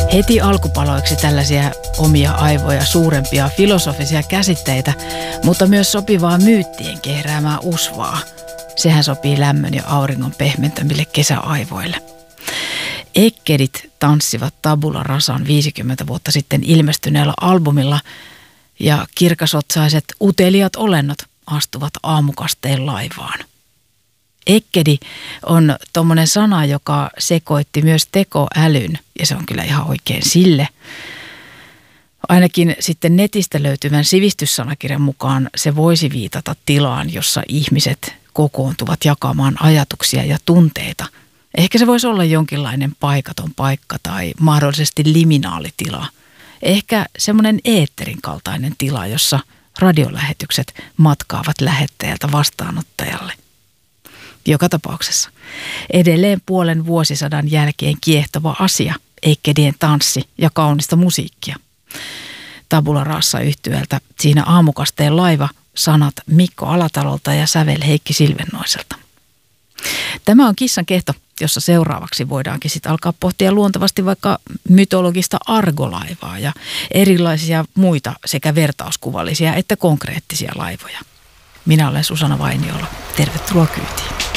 Heti alkupaloiksi tällaisia omia aivoja suurempia filosofisia käsitteitä, mutta myös sopivaa myyttien kehräämää usvaa. Sehän sopii lämmön ja auringon pehmentämille kesäaivoille. Ekkedit tanssivat Tabula Rasan 50 vuotta sitten ilmestyneellä albumilla ja kirkasotsaiset uteliat olennot astuvat aamukasteen laivaan. Ekkedi on tommonen sana, joka sekoitti myös tekoälyn, ja se on kyllä ihan oikein sille. Ainakin sitten netistä löytyvän sivistyssanakirjan mukaan se voisi viitata tilaan, jossa ihmiset kokoontuvat jakamaan ajatuksia ja tunteita. Ehkä se voisi olla jonkinlainen paikaton paikka tai mahdollisesti liminaalitila. Ehkä semmoinen eetterin kaltainen tila, jossa radiolähetykset matkaavat lähettäjältä vastaanottajalle. Joka tapauksessa edelleen puolen vuosisadan jälkeen kiehtova asia, ekkedien tanssi ja kaunista musiikkia. Tabula Rasa -yhtyöltä siinä aamukasteen laiva, sanat Mikko Alatalolta ja sävel Heikki Silvennoiselta. Tämä on Kissan kehto, jossa seuraavaksi voidaankin sitten alkaa pohtia luontevasti vaikka mytologista argolaivaa ja erilaisia muita sekä vertauskuvallisia että konkreettisia laivoja. Minä olen Susanna Vainiola. Tervetuloa kyytiin.